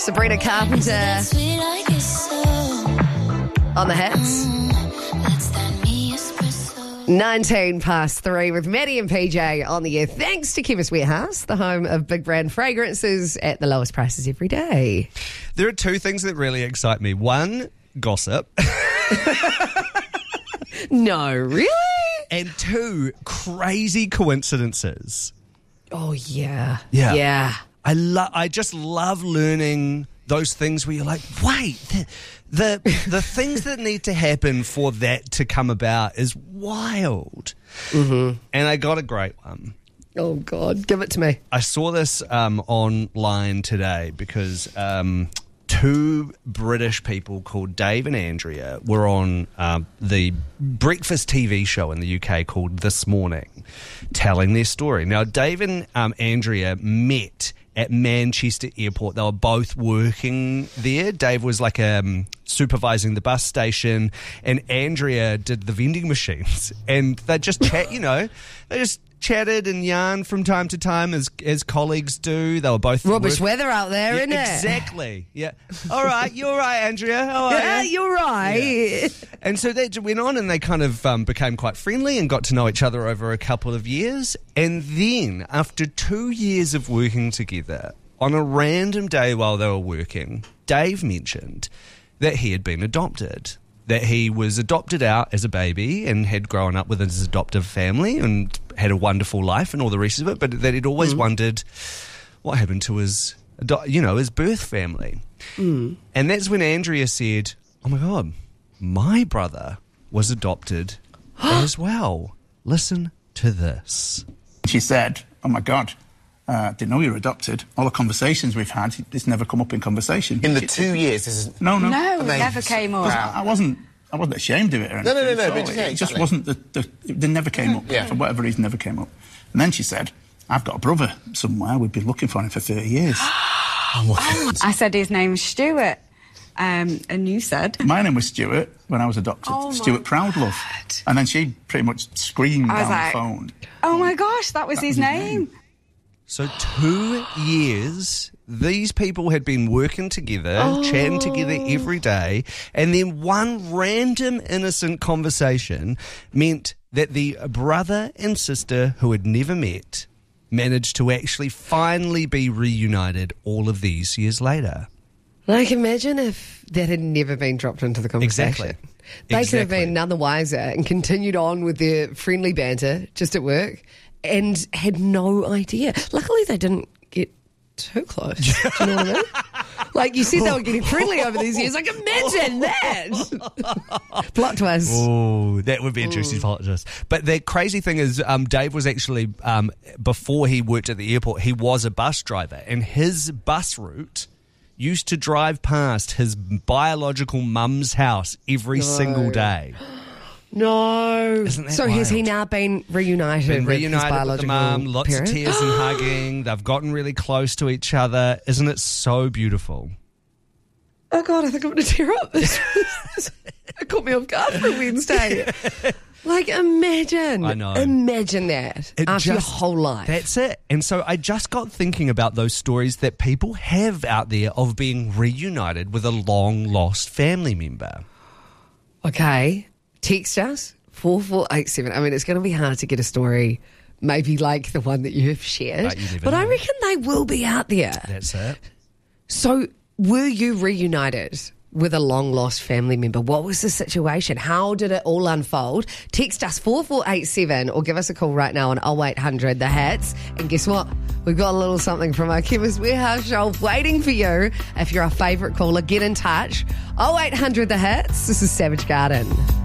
Sabrina Carpenter on the hits. 3:19 with Maddie and PJ on the air. Thanks to Chemist Warehouse, the home of big brand fragrances at the lowest prices every day. There are two things that really excite me. One, gossip. No, really? And two, crazy coincidences. Oh, yeah. Yeah. I just love learning those things where you're like, wait, the things that need to happen for that to come about is wild. Mm-hmm. And I got a great one. Oh, God. Give it to me. I saw this online today because two British people called Dave and Andrea were on the breakfast TV show in the UK called This Morning, telling their story. Now, Dave and Andrea met at Manchester Airport. They were both working there. Dave was like supervising the bus station, and Andrea did the vending machines. And they just they just chatted and yarned from time to time as colleagues do. They were both rubbish weather out there, isn't it? Exactly. Yeah. All right, you're right, Andrea. How are yeah, you? You're right. Yeah. And so they went on, and they kind of became quite friendly and got to know each other over a couple of years. And then, after 2 years of working together, on a random day while they were working, Dave mentioned that he had been adopted. That he was adopted out as a baby and had grown up with his adoptive family and had a wonderful life and all the rest of it, but that he'd always wondered what happened to his birth family. Mm. And that's when Andrea said, oh my God, my brother was adopted as well. Listen to this. She said, oh my God, didn't know you were adopted. All the conversations we've had, it's never come up in conversation. In the 2 years, this is... No, it never came up. I wasn't ashamed of it or anything. No, so but it just wasn't it never came up. Yeah. For whatever reason, never came up. And then she said, I've got a brother somewhere. We've been looking for him for 30 years. I said his name's Stuart. And you said? My name was Stuart when I was adopted. Stuart Proudlove. And then she pretty much screamed down the phone. Oh my gosh, that was his name. So 2 years, these people had been working together, chatting together every day, and then one random innocent conversation meant that the brother and sister who had never met managed to actually finally be reunited all of these years later. Like, imagine if that had never been dropped into the conversation. Exactly. They could have been none the wiser and continued on with their friendly banter just at work and had no idea. Luckily, they didn't get too close. Do you know what I mean? Like, you said they were getting friendly over these years. Like, imagine that. Plot twist. Oh, that would be interesting plot twist. But the crazy thing is, Dave was actually, before he worked at the airport, he was a bus driver. And his bus route used to drive past his biological mum's house every single day. No. Isn't that so wild? Has he now been reunited with his biological with the mum, lots parent? of tears and hugging. They've gotten really close to each other. Isn't it so beautiful? Oh, God, I think I'm going to tear up. It caught me off guard for a Wednesday. Like, imagine. I know. Imagine that after your whole life. That's it. And so I just got thinking about those stories that people have out there of being reunited with a long-lost family member. Okay. Text us, 4487. I mean, it's going to be hard to get a story maybe like the one that you have shared. But I reckon they will be out there. That's it. So, were you reunited with a long-lost family member? What was the situation? How did it all unfold? Text us 4487 or give us a call right now on 0800 The Hits. And guess what? We've got a little something from our Chemist Warehouse show waiting for you. If you're our favourite caller, get in touch. 0800 The Hits. This is Savage Garden.